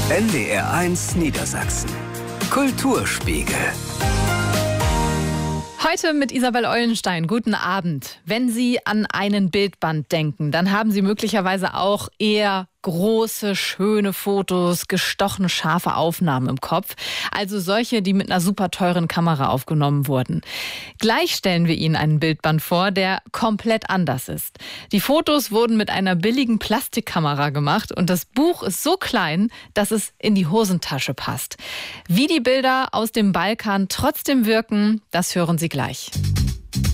NDR1 Niedersachsen. Kulturspiegel. Heute mit Isabel Eulenstein. Guten Abend. Wenn Sie an einen Bildband denken, dann haben Sie möglicherweise auch eher große, schöne Fotos, gestochen scharfe Aufnahmen im Kopf. Also solche, die mit einer super teuren Kamera aufgenommen wurden. Gleich stellen wir Ihnen einen Bildband vor, der komplett anders ist. Die Fotos wurden mit einer billigen Plastikkamera gemacht und das Buch ist so klein, dass es in die Hosentasche passt. Wie die Bilder aus dem Balkan trotzdem wirken, das hören Sie gleich.